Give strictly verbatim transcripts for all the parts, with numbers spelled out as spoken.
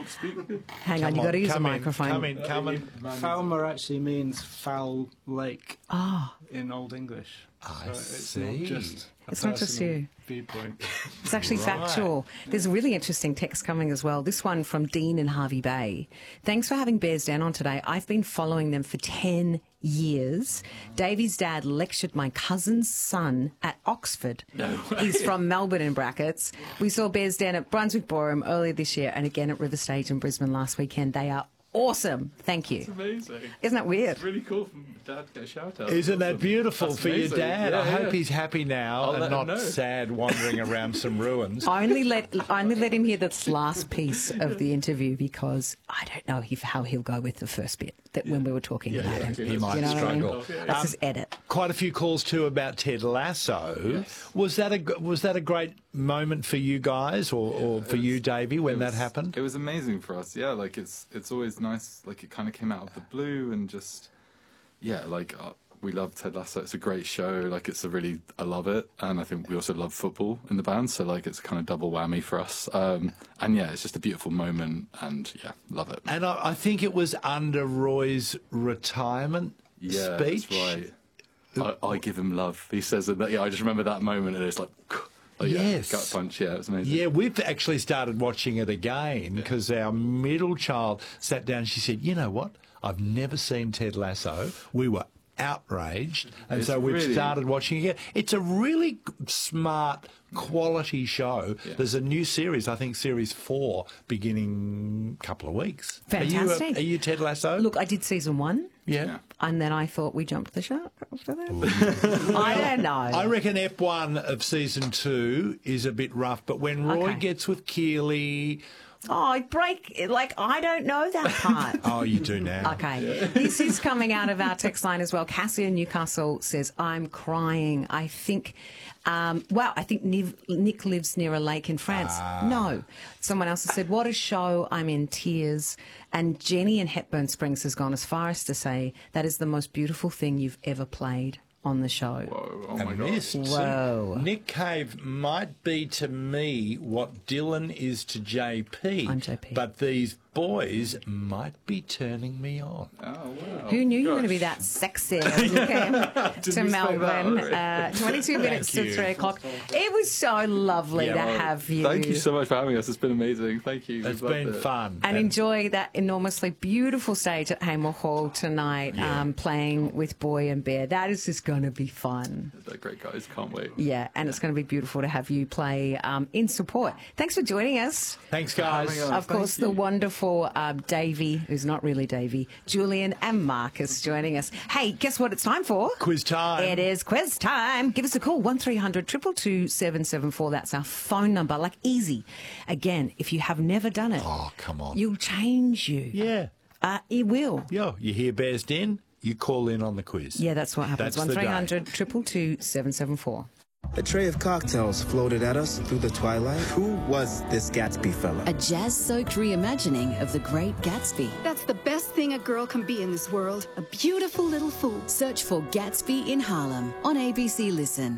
can't speak. Hang on, Come you've got to use a come in, microphone. Come in, come in. Falmer actually means foul lake Ah, in Old English. I So it's see. not just a It's not just personal you. viewpoint. it's actually Right. factual. There's a really interesting text coming as well. This one from Dean in Harvey Bay. Thanks for having Bears Den on today. I've been following them for ten years. Davey's dad lectured my cousin's son at Oxford. No He's from Melbourne in brackets. We saw Bears Den at Brunswick Ballroom earlier this year and again at River Stage in Brisbane last weekend. They are awesome. Thank you. It's amazing. Isn't that weird? It's really cool from Dad to get a shout out. Isn't that beautiful That's for your amazing. dad? Yeah, I hope yeah. he's happy now I'll and let not him know. sad wandering around some ruins. Only let only let him hear this last piece of the interview because I don't know if, how he'll go with the first bit that when we were talking about him. He might You know what I mean? struggle. Let's just edit. Quite a few calls too about Ted Lasso. Yes. Was that a g- was that a great moment for you guys or, or for you, Davey, when It that was- happened? It was amazing for us. Yeah, like it's it's always nice. Like it kind of came out of the blue and just yeah, like uh, we love Ted Lasso. It's a great show. Like it's a really I love it, and I think we also love football in the band. So like it's kind of double whammy for us. Um, and yeah, it's just a beautiful moment, and yeah, love it. And I, I think it was under Roy's retirement Yeah, speech. that's right. I, I give him love. He says that. Yeah, I just remember that moment, and it's like, oh, yeah, Yes. gut punch. Yeah, it was amazing. Yeah, we've actually started watching it again because our middle child sat down and she said, you know what? I've never seen Ted Lasso. We were outraged. And It's so we've really- started watching it again. It's a really g- smart, quality show. Yeah. There's a new series, I think series four, beginning a couple of weeks. Are Fantastic. you, a, are you Ted Lasso? Look, I did season one, yeah. Yeah. and then I thought we jumped the shark after that. I don't know. I reckon Ep one of season two is a bit rough, but when Roy Okay. gets with Keely, Oh, break, like, I don't know that part. oh, you do now. Okay. This is coming out of our text line as well. Cassie in Newcastle says, I'm crying. I think, um, well, I think Niv- Nick lives near a lake in France. Ah. No. Someone else has said, what a show. I'm in tears. And Jenny in Hepburn Springs has gone as far as to say, that is the most beautiful thing you've ever played on the show. Whoa, oh my And god. this, see, Whoa. Nick Cave might be to me what Dylan is to J P. I'm J P. But these boys might be turning me on. Oh wow. Who knew you were going to Gosh. be that sexy as you came to say Melbourne? that, Uh, twenty-two minutes to you. three o'clock. It was so lovely Yeah, to well, have you. Thank you so much for having us. It's been amazing. Thank you. It's We've loved been it. fun. And enjoy that enormously beautiful stage at Hamer Hall tonight, um, playing with Boy and Bear. That is just going to be fun. They're great guys. Can't wait. Yeah, and it's going to be beautiful to have you play um, in support. Thanks for joining us. Thanks, guys. Having us. Of thank course, you. the wonderful uh, Davey, who's not really Davey, Julian and Marcus joining us. Hey, guess what it's time for? Quiz time. It is quiz time. Give us a call, one three hundred two two two seven seven four. That's our phone number, like easy. Again, if you have never done it, Oh, come on. you'll change you. Yeah. Uh, it will. Yo, you hear Bears Den, you call in on the quiz. Yeah, that's what happens. That's One the three day. hundred two two two seven seven four. A tray of cocktails floated at us through the twilight. Who was this Gatsby fella? A jazz-soaked reimagining of The Great Gatsby. That's the best thing a girl can be in this world. A beautiful little fool. Search for Gatsby in Harlem on A B C Listen.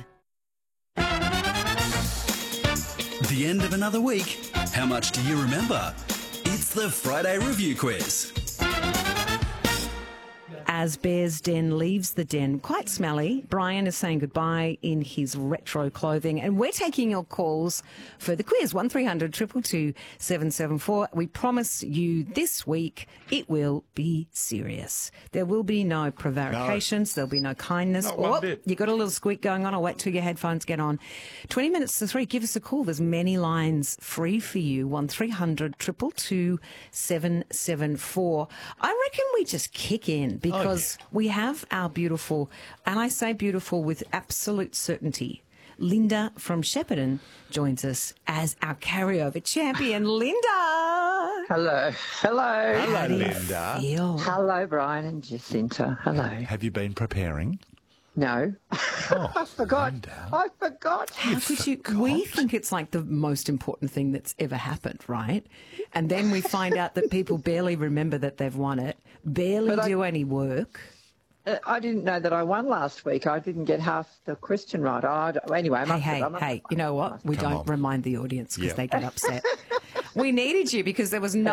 The end of another week. How much do you remember? It's the Friday Review Quiz. As Bear's Den leaves the den, quite smelly, Brian is saying goodbye in his retro clothing, and we're taking your calls for the quiz, one three hundred two two two seven seven four. We promise you this week it will be serious. There will be no prevarications, there'll be no kindness. Not one Oh, bit. you got a little squeak going on. I'll wait till your headphones get on. twenty minutes to three, give us a call. There's many lines free for you, one three hundred two two two seven seven four. I reckon we just kick in because Because we have our beautiful, and I say beautiful with absolute certainty, Linda from Shepparton joins us as our carryover champion. Linda! Hello. Hello. Hello, How do you Linda. feel? Hello, Brian and Jacinta. Hello. Have you been preparing? No. Oh, I forgot. Linda. I forgot. How could you? We think it's like the most important thing that's ever happened, right? And then we find out that people barely remember that they've won it, barely But I- do any work. Uh, I didn't know that I won last week. I didn't get half the question right. I don't- anyway, I Hey, must hey, have, I must hey, you know what? We Come don't on. remind the audience because Yeah. they get upset. We needed you because there was no